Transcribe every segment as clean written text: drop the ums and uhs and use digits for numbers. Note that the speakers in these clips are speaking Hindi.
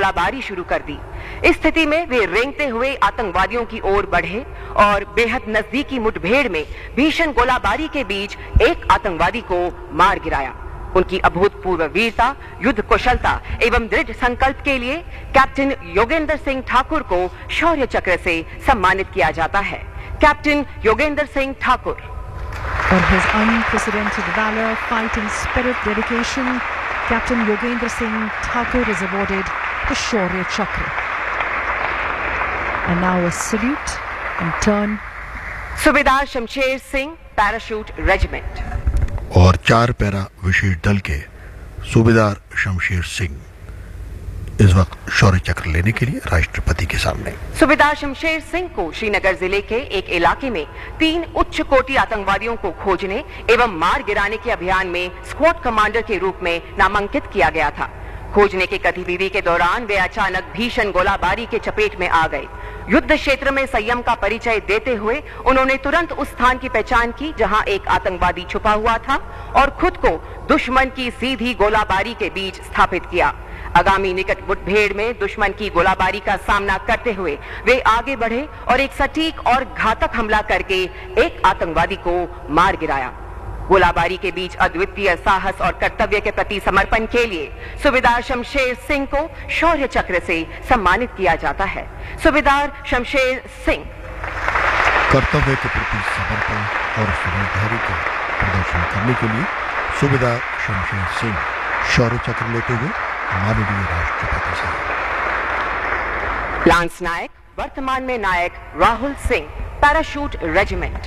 गोलाबारी शुरू कर दी। इस स्थिति में वे रेंगते हुए आतंकवादियों की ओर बढ़े और बेहद नजदीकी मुठभेड़ में भीषण गोलाबारी के बीच एक आतंकवादी को मार गिराया। उनकी अभूतपूर्व वीरता, युद्ध कुशलता एवं दृढ़ संकल्प के लिए कैप्टन योगेंद्र सिंह ठाकुर को शौर्य चक्र से सम्मानित किया जाता है। Captain Yogendra Singh Thakur. For his unprecedented valor, fighting spirit, dedication, Captain Yogendra Singh Thakur is awarded the Shaurya Chakra. And now a salute in turn. सूबेदार शमशेर सिंह, पैराशूट रेजिमेंट। और 4 पैरा विशेष दल के सूबेदार शमशेर सिंह इस वक्त शौर्य चक्र लेने के लिए राष्ट्रपति के सामने। सूबेदार शमशेर सिंह को श्रीनगर जिले के एक इलाके में 3 उच्च कोटि आतंकवादियों को खोजने एवं मार गिराने के अभियान में स्क्वाड कमांडर के रूप में नामांकित किया गया था। खोजने की गतिविधि के दौरान वे अचानक भीषण गोलाबारी के चपेट में आ गए। युद्ध क्षेत्र में संयम का परिचय देते हुए उन्होंने तुरंत उस स्थान की पहचान की जहां एक आतंकवादी छुपा हुआ था और खुद को दुश्मन की सीधी गोलाबारी के बीच स्थापित किया। आगामी निकट मुठभेड़ में दुश्मन की गोलाबारी का सामना करते हुए वे आगे बढ़े और एक सटीक और घातक हमला करके एक आतंकवादी को मार गिराया। गोलाबारी के बीच अद्वितीय साहस और कर्तव्य के प्रति समर्पण के लिए सूबेदार शमशेर सिंह को शौर्य चक्र से सम्मानित किया जाता है। सूबेदार शमशेर सिंह। कर्तव्य के प्रति समर्पण और समझदारी का प्रदर्शन करने के लिए सूबेदार शमशेर सिंह शौर्य चक्र लेते हुए माननीय राष्ट्रपति से। लांस नायक, वर्तमान में नायक Rahul Singh, parachute regiment.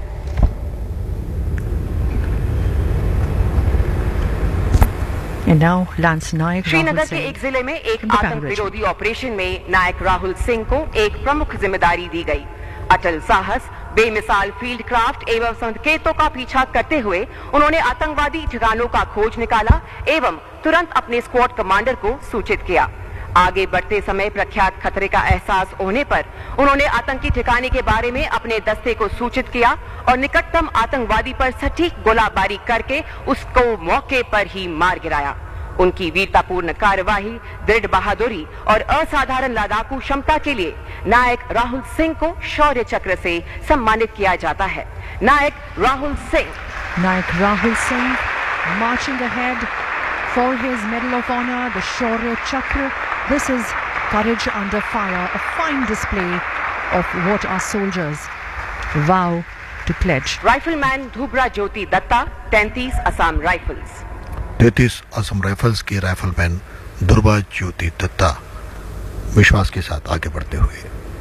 And now Lance Nayak, Srinagar के एक जिले में एक आतंक विरोधी ऑपरेशन में नायक राहुल सिंह को एक प्रमुख जिम्मेदारी दी गई। अटल साहस, बेमिसाल फील्ड क्राफ्ट एवं संकेतों का पीछा करते हुए उन्होंने आतंकवादी ठिकानों का खोज निकाला एवं तुरंत अपने स्क्वाड कमांडर को सूचित किया। आगे बढ़ते समय प्रख्यात खतरे का एहसास होने पर उन्होंने आतंकी ठिकाने के बारे में अपने दस्ते को सूचित किया और निकटतम आतंकवादी पर सटीक गोलाबारी करके उसको मौके पर ही मार गिराया। उनकी वीरतापूर्ण कार्यवाही, दृढ़ बहादुरी और असाधारण लड़ाकू क्षमता के लिए नायक राहुल सिंह को शौर्य चक्र से सम्मानित किया जाता है। नायक राहुल सिंह। नायक Rahul Singh marching ahead for his Medal of Honor, the Shaurya Chakra. This is courage under fire, a fine display of what our soldiers vow to pledge. Rifleman धुबरा Jyoti Dutta, 33 Assam rifles. 33 Assam rifles के राइफलमैन ध्रुवा ज्योति दत्ता विश्वास के साथ आगे बढ़ते हुए।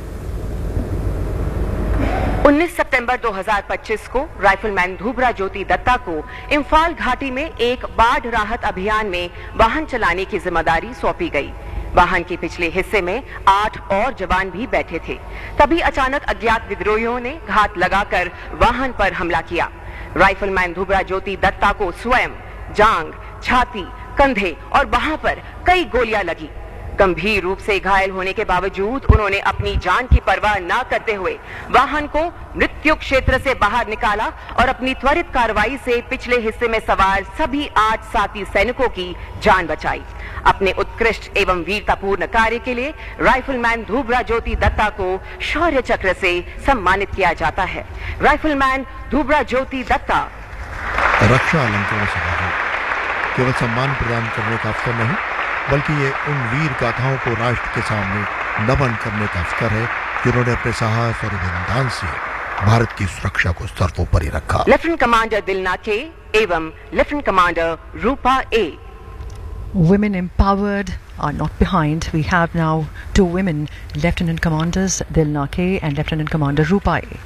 19 सितंबर 2025 को राइफलमैन धुबरा ज्योति दत्ता को इम्फाल घाटी में एक बाढ़ राहत अभियान में वाहन चलाने की जिम्मेदारी सौंपी गई। वाहन के पिछले हिस्से में 8 और जवान भी बैठे थे। तभी अचानक अज्ञात विद्रोहियों ने घात लगाकर वाहन पर हमला किया। राइफलमैन धुबरा ज्योति दत्ता को स्वयं, जांग, छाती, कंधे और बाहों पर कई गोलियां लगी। गंभीर रूप से घायल होने के बावजूद उन्होंने अपनी जान की परवाह न करते हुए वाहन को मृत्यु क्षेत्र से बाहर निकाला और अपनी त्वरित कार्रवाई से पिछले हिस्से में सवार सभी 8 साथी सैनिकों की जान बचाई। अपने उत्कृष्ट एवं वीरतापूर्ण कार्य के लिए राइफलमैन धुबरा ज्योति दत्ता को शौर्य चक्र से सम्मानित किया जाता है। राइफलमैन धुबरा ज्योति दत्ता। रक्षा अलंकरण समारोह केवल सम्मान प्रदान करने का अवसर नहीं, बल्कि ये उन वीर गाथाओं को राष्ट्र के सामने नमन करने का अवसर है जिन्होंने अपने साहस और बलिदान से भारत की सुरक्षा को सर्वोपरि रखा। लेफ्टिनेंट कमांडर दिलना के एवं lieutenant commander Rupa A. Women empowered are not behind. We have now 2 women lieutenant commanders, Dilna K and Lieutenant Commander Rupa A.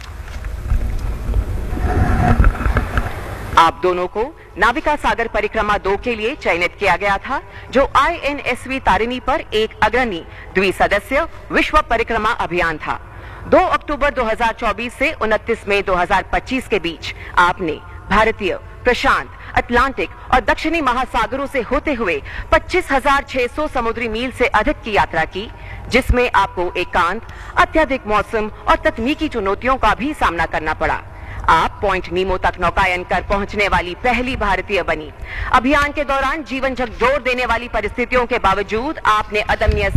आप दोनों को नाविका सागर परिक्रमा 2 के लिए चयनित किया गया था, जो INSV तारिणी पर एक अग्रणी द्विसदस्य विश्व परिक्रमा अभियान था। 2 अक्टूबर 2024 से 29 मई 2025 के बीच आपने भारतीय, प्रशांत, अटलांटिक और दक्षिणी महासागरों से होते हुए 25,600 समुद्री मील से अधिक की यात्रा की, जिसमें आपको एकांत, अत्यधिक मौसम और तकनीकी चुनौतियों का भी सामना करना पड़ा। आप पॉइंट नीमो तक नौकायन कर पहुंचने वाली पहली भारतीय बनी। अभियान के दौरान जीवन झकझोर देने वाली परिस्थितियों के बावजूद आपने अदम्य